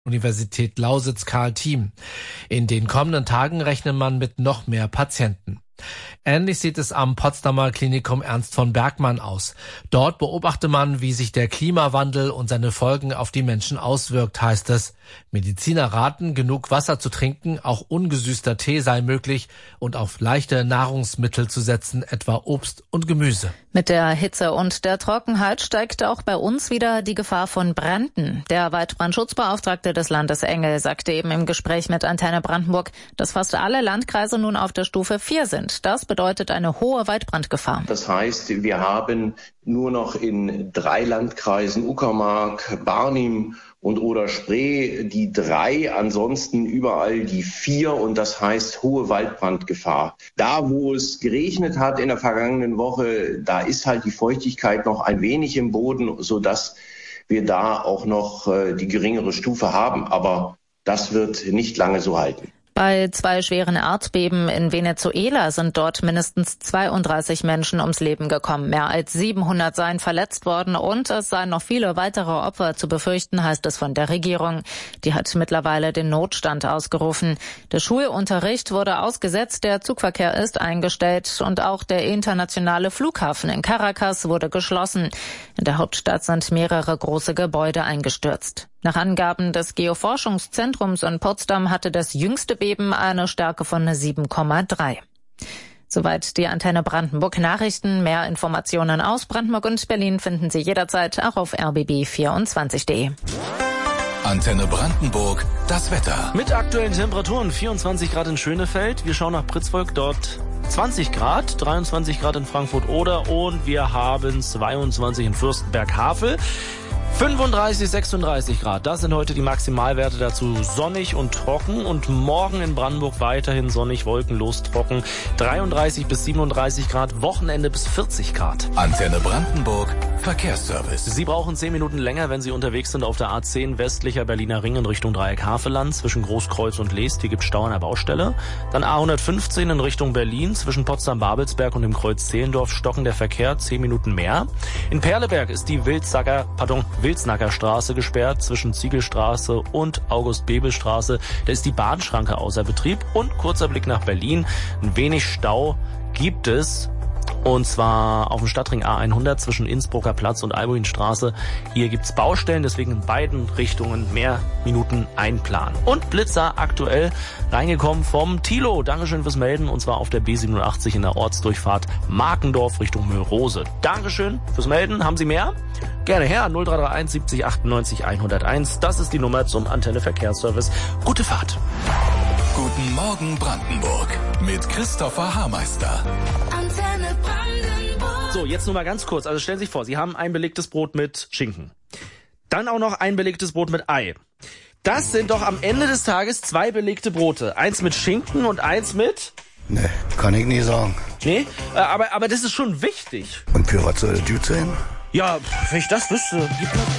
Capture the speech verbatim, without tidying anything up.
Universität Lausitz-Karl Thiem. In den kommenden Tagen rechnet man mit noch mehr Patienten. Ähnlich sieht es am Potsdamer Klinikum Ernst von Bergmann aus. Dort beobachtet man, wie sich der Klimawandel und seine Folgen auf die Menschen auswirkt, heißt es. Mediziner raten, genug Wasser zu trinken, auch ungesüßter Tee sei möglich und auf leichte Nahrungsmittel zu setzen, etwa Obst und Gemüse. Mit der Hitze und der Trockenheit steigt auch bei uns wieder die Gefahr von Bränden. Der Waldbrandschutzbeauftragte des Landes Engel sagte eben im Gespräch mit Antenne Brandenburg, dass fast alle Landkreise nun auf der Stufe vier sind. Das bedeutet eine hohe Waldbrandgefahr. Das heißt, wir haben nur noch in drei Landkreisen, Uckermark, Barnim und Oder-Spree, die drei, ansonsten überall die vier, und das heißt hohe Waldbrandgefahr. Da, wo es geregnet hat in der vergangenen Woche, da ist halt die Feuchtigkeit noch ein wenig im Boden, sodass wir da auch noch äh, die geringere Stufe haben. Aber das wird nicht lange so halten. Bei zwei schweren Erdbeben in Venezuela sind dort mindestens zweiunddreißig Menschen ums Leben gekommen. Mehr als siebenhundert seien verletzt worden und es seien noch viele weitere Opfer zu befürchten, heißt es von der Regierung. Die hat mittlerweile den Notstand ausgerufen. Der Schulunterricht wurde ausgesetzt, der Zugverkehr ist eingestellt und auch der internationale Flughafen in Caracas wurde geschlossen. In der Hauptstadt sind mehrere große Gebäude eingestürzt. Nach Angaben des Geoforschungszentrums in Potsdam hatte das jüngste Beben eine Stärke von sieben Komma drei. Soweit die Antenne Brandenburg Nachrichten. Mehr Informationen aus Brandenburg und Berlin finden Sie jederzeit auch auf r b b vierundzwanzig punkt de. Antenne Brandenburg, das Wetter. Mit aktuellen Temperaturen vierundzwanzig Grad in Schönefeld. Wir schauen nach Pritzwolk, dort zwanzig Grad, dreiundzwanzig Grad in Frankfurt-Oder und wir haben zweiundzwanzig in Fürstenberg-Havel. fünfunddreißig, sechsunddreißig Grad, das sind heute die Maximalwerte, dazu sonnig und trocken und morgen in Brandenburg weiterhin sonnig, wolkenlos, trocken, dreiunddreißig bis siebenunddreißig Grad, Wochenende bis vierzig Grad. Antenne Brandenburg, Verkehrsservice. Sie brauchen zehn Minuten länger, wenn Sie unterwegs sind auf der A zehn westlicher Berliner Ring in Richtung Dreieck Havelland zwischen Großkreuz und Leest, hier gibt es Stau an der Baustelle. Dann A hundertfünfzehn in Richtung Berlin zwischen Potsdam-Babelsberg und dem Kreuz Zehlendorf, stocken der Verkehr, zehn Minuten mehr. In Perleberg ist die Wilsacker, pardon, Wilsnacker Straße gesperrt zwischen Ziegelstraße und August-Bebel-Straße. Da ist die Bahnschranke außer Betrieb. Und kurzer Blick nach Berlin. Ein wenig Stau gibt es. Und zwar auf dem Stadtring A hundert zwischen Innsbrucker Platz und Albuinstraße. Hier gibt's Baustellen, deswegen in beiden Richtungen mehr Minuten einplanen. Und Blitzer aktuell reingekommen vom Thilo. Dankeschön fürs Melden, und zwar auf der B siebenundachtzig in der Ortsdurchfahrt Markendorf Richtung Mühlrose. Dankeschön fürs Melden. Haben Sie mehr? Gerne her, null drei drei eins siebzig achtundneunzig hunderteins. Das ist die Nummer zum Antenne Verkehrsservice. Gute Fahrt. Guten Morgen Brandenburg mit Christopher Haarmeister. Antenne Brandenburg. So, jetzt nur mal ganz kurz. Also stellen Sie sich vor, Sie haben ein belegtes Brot mit Schinken. Dann auch noch ein belegtes Brot mit Ei. Das sind doch am Ende des Tages zwei belegte Brote. Eins mit Schinken und eins mit... Nee, kann ich nie sagen. Nee, äh, aber, aber das ist schon wichtig. Und für was soll das gut sein? Ja, wenn ich das wüsste.